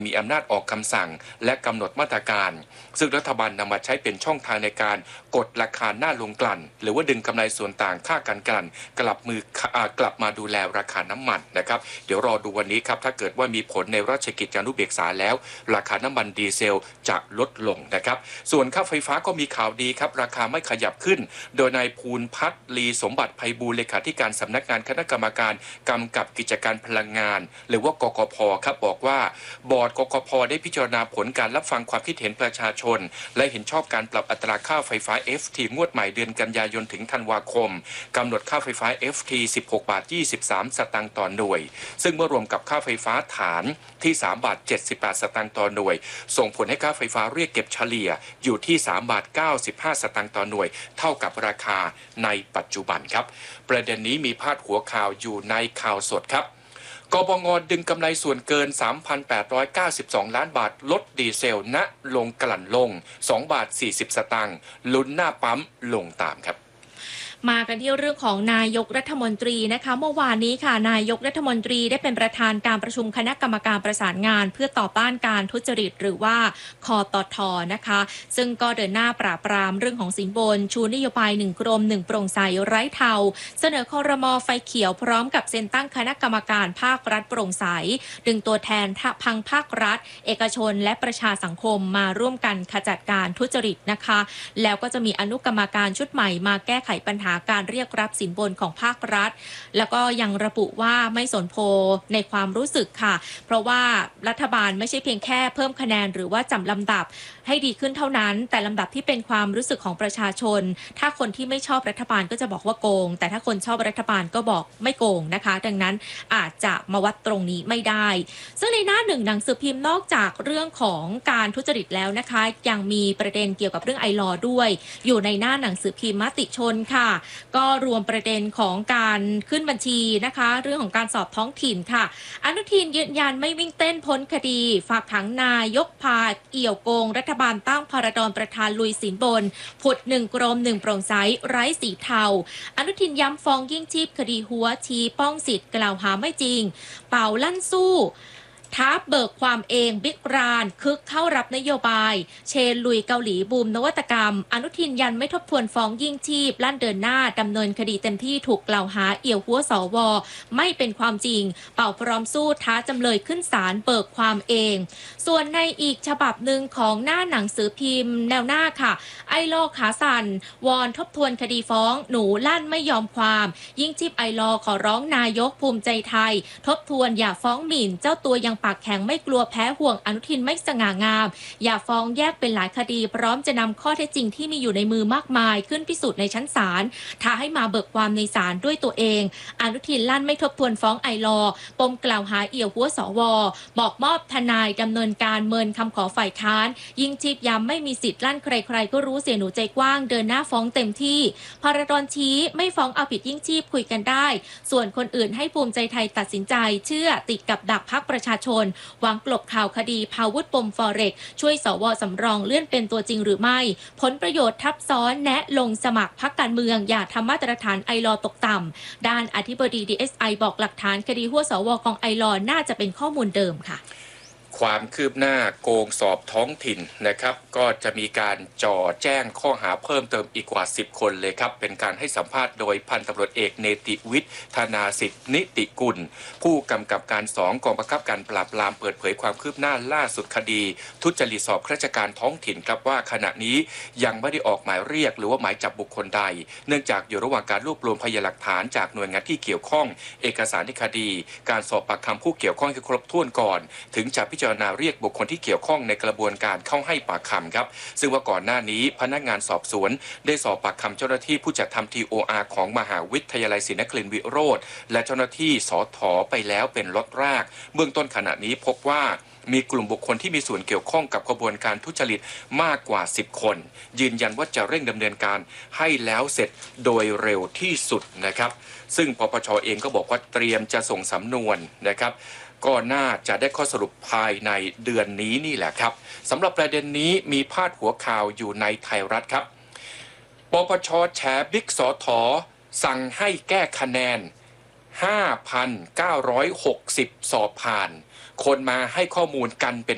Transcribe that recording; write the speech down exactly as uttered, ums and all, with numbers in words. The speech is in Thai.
มีอำนาจออกคำสั่งและกำหนดมาตรการซึ่งรัฐบาลนำมาใช้เป็นช่องทางในการกดราคาหน้าลงกลั่นหรือว่าดึงกำไรส่วนต่างค่าการกลั่นกลับมือกลับมาดูแลราคาน้ำมันนะครับเดี๋ยวรอดูวันนี้ครับถ้าเกิดว่ามีผลในราชกิจจานุเบกษาแล้วราคาน้ำมันดีเซลจะลดลงนะครับส่วนค่าไฟฟ้าก็มีข่าวดีครับราคาไม่ขยับขึ้นโดยนายภูลพัฒน์ลีสมบัติไพบูลย์เลขาธิการสำนักงานคณะกรรมการกำกับกิจการพลังงานหรือว่ากกพ.ครับบอกว่าบอร์ดกกพ.ได้พิจารณาผลการรับฟังความคิดเห็นประชาชนและเห็นชอบการปรับอัตราค่าไฟฟ้า เอฟ ที งวดใหม่เดือนกันยายนถึงธันวาคมกำหนดค่าไฟฟ้า เอฟ ที สิบหกบาทยี่สิบสามสตางค์ต่อหน่วยซึ่งเมื่อรวมกับค่าไฟฟ้าฐานที่สามบาทเจ็ดสิบแปดสตางค์ต่อหน่วยส่งผลให้ค่าไฟฟ้าเรียกเก็บเฉลี่ยอยู่ที่สามบาทเก้าสิบห้าสตางค์ต่อหน่วยเท่ากับราคาในปัจจุบันครับประเด็นนี้มีพาดหัวข่าวอยู่ในข่าวสดครับกบง.ดึงกำไรส่วนเกิน สามพันแปดร้อยเก้าสิบสอง ล้านบาทลดดีเซลณลงกลั่นลงสองบาทสี่สิบสตางค์ลุ้นหน้าปั๊มลงตามครับมากันที่เรื่องของนายกรัฐมนตรีนะคะเมื่อวานนี้ค่ะนายกรัฐมนตรีได้เป็นประธานการประชุมคณะกรรมการประสานงานเพื่อต่อต้านการทุจริตหรือว่าคตท.นะคะซึ่งก็เดินหน้าปราบปรามเรื่องของสินบนชูนโยบายหนึ่งกรมหนึ่งโปร่งใสไร้เทาเสนอครม.ไฟเขียวพร้อมกับเซ็นตั้งคณะกรรมการภาครัฐโปร่งใสดึงตัวแทนพังภาครัฐเอกชนและประชาสังคมมาร่วมกันขจัดการทุจริตนะคะแล้วก็จะมีอนุกรรมการชุดใหม่มาแก้ไขปัญหาการเรียกรับสินบนของภาครัฐแล้วก็ยังระบุว่าไม่สนโพในความรู้สึกค่ะเพราะว่ารัฐบาลไม่ใช่เพียงแค่เพิ่มคะแนนหรือว่าจำลำดับให้ดีขึ้นเท่านั้นแต่ลำดับที่เป็นความรู้สึกของประชาชนถ้าคนที่ไม่ชอบรัฐบาลก็จะบอกว่าโกงแต่ถ้าคนชอบรัฐบาลก็บอกไม่โกงนะคะดังนั้นอาจจะมาวัดตรงนี้ไม่ได้ซึ่งในหน้าหนึ่งหนังสือพิมพ์นอกจากเรื่องของการทุจริตแล้วนะคะยังมีประเด็นเกี่ยวกับเรื่องไอลอด้วยอยู่ในหน้าหนังสือพิมพ์มติชนค่ะก็รวมประเด็นของการขึ้นบัญชีนะคะเรื่องของการสอบท้องถิ่นค่ะอนุทินยืนยันไม่วิ่งเต้นพ้นคดีฝากขังนายกพาเอี่ยวโกงรัฐบาลตั้งพรดรประธานลุยสินบนผุดหนึ่งกรมหนึ่งโปร่งใสไร้สีเทาอนุทินย้ำฟ้องยิ่งชีพคดีหัวชี้ป้องสิทธิ์กล่าวหาไม่จริงเป่าลั่นสู้ท้าเบิกความเองบิ๊กรานคึกเข้ารับนโยบายเชนลุยเกาหลีบูมนวัตกรรมอนุทินยันไม่ทบทวนฟ้องยิ่งชีพลั่นเดินหน้าดำเนินคดีเต็มที่ถูกกล่าวหาเอี่ยวหัวสวไม่เป็นความจริงเป่าพร้อมสู้ท้าจำเลยขึ้นศาลเบิกความเองส่วนในอีกฉบับหนึ่งของหน้าหนังสือพิมพ์แนวหน้าค่ะไอลอขาสั่นวอนทบทวนคดีฟ้องหนูลั่นไม่ยอมความยิ่งชีพไอลอขอร้องนายกภูมิใจไทยทบทวนอย่าฟ้องหมิ่นเจ้าตัวยังปากแข็งไม่กลัวแพ้ห่วงอนุทินไม่สง่างามอย่าฟ้องแยกเป็นหลายคดีพร้อมจะนำข้อเท็จจริงที่มีอยู่ในมือมากมายขึ้นพิสูจน์ในชั้นศาลท้าให้มาเบิกความในศาลด้วยตัวเองอนุทินลั่นไม่ทบทวนฟ้องไอลอปมกล่าวหาเอี่ยวหัวสวบอกมอบทนายดำเนินการเมินคำขอฝ่ายค้านยิ่งชีพย้ำไม่มีสิทธิ์ลั่นใครๆก็รู้เสียหนูใจกว้างเดินหน้าฟ้องเต็มที่พรดรชี้ไม่ฟ้องเอาผิดยิ่งชีพคุยกันได้ส่วนคนอื่นให้ภูมิใจไทยตัดสินใจเชื่อติดกับดักพรรคประชาชนหวังกลบข่าวคดีพาวุธปมฟอเร็กช่วยสวสำรองเลื่อนเป็นตัวจริงหรือไม่ผลประโยชน์ทับซ้อนแนะลงสมัครพรรคการเมืองอย่าทำมาตรฐานไอลอตกต่ำด้านอธิบดี ดี เอส ไอ บอกหลักฐานคดีหัวสวของไอลอน่าจะเป็นข้อมูลเดิมค่ะความคืบหน้าโกงสอบท้องถิ่นนะครับก็จะมีการจ่อแจ้งข้อหาเพิ่มเติมอีกกว่าสิบคนเลยครับเป็นการให้สัมภาษณ์โดยพันตำรวจเอกเนติวิทย์ธนาสิทธินิติกุลผู้กำกับการสองกองบังคับการปราบปรามเปิดเผยความคืบหน้าล่าสุดคดีทุจริตสอบข้าราชการท้องถิ่นครับว่าขณะนี้ยังไม่ได้ออกหมายเรียกหรือว่าหมายจับบุคคลใดเนื่องจากอยู่ระหว่างการรวบรวมพยานหลักฐานจากหน่วยงานที่เกี่ยวข้องเอกสารในคดีการสอบปากคำผู้เกี่ยวข้องให้ครบถ้วนก่อนถึงจะพิจารณาเรียกบุคคลที่เกี่ยวข้องในกระบวนการเข้าให้ปากคำครับซึ่งว่าก่อนหน้านี้พนักงานสอบสวนได้สอบปากคำเจ้าหน้าที่ผู้จัดทำ ที โอ อาร์ ของมหาวิทยาลัยศรีนครินทรวิโรธและเจ้าหน้าที่สถ.ไปแล้วเป็นล็อตแรกเบื้องต้นขณะนี้พบว่ามีกลุ่มบุคคลที่มีส่วนเกี่ยวข้องกับกระบวนการทุจริตมากกว่าสิบคนยืนยันว่าจะเร่งดำเนินการให้แล้วเสร็จโดยเร็วที่สุดนะครับซึ่งปปช.เองก็บอกว่าเตรียมจะส่งสำนวนนะครับก็น่าจะได้ข้อสรุปภายในเดือนนี้นี่แหละครับสำหรับประเด็นนี้มีพาดหัวข่าวอยู่ในไทยรัฐครับปปช.แฉบิ๊กสถ.สั่งให้แก้คะแนน ห้าพันเก้าร้อยหกสิบ สอบผ่านคนมาให้ข้อมูลกันเป็น